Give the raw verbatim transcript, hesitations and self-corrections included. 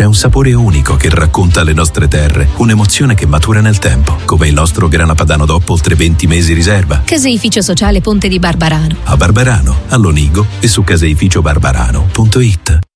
C'è un sapore unico che racconta le nostre terre, un'emozione che matura nel tempo, come il nostro grana padano D O P oltre venti mesi riserva. Caseificio Sociale Ponte di Barbarano. A Barbarano, a Lonigo e su caseificio barbarano punto it.